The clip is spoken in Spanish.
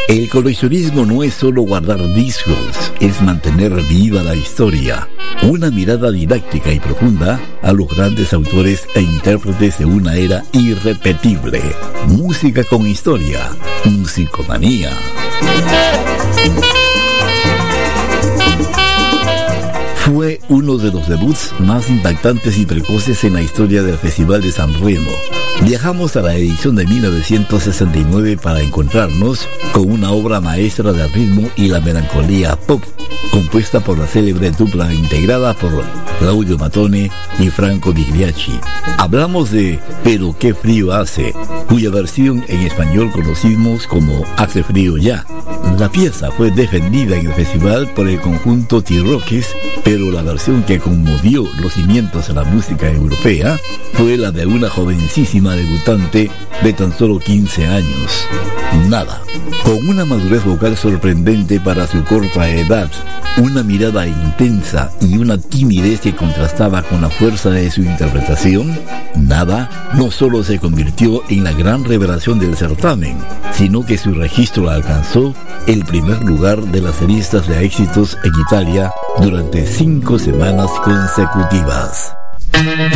El coleccionismo no es solo guardar discos, es mantener viva la historia. Una mirada didáctica y profunda a los grandes autores e intérpretes de una era irrepetible. Música con historia. Musicomanía. Fue uno de los debuts más impactantes y precoces en la historia del Festival de San Remo. Viajamos a la edición de 1969 para encontrarnos con una obra maestra del ritmo y la melancolía pop, compuesta por la célebre dupla integrada por Claudio Mattone y Franco Migliacci. Hablamos de Pero qué frío hace, cuya versión en español conocimos como Hace frío ya. La pieza fue defendida en el festival por el conjunto T-Rockies, pero la versión que conmovió los cimientos de la música europea fue la de una jovencísima debutante de tan solo 15 años. Nada. Con una madurez vocal sorprendente para su corta edad, una mirada intensa y una timidez que contrastaba con la fuerza de su interpretación, Nada no solo se convirtió en la gran revelación del certamen, sino que su registro alcanzó el primer lugar de las listas de éxitos en Italia durante 5 semanas consecutivas.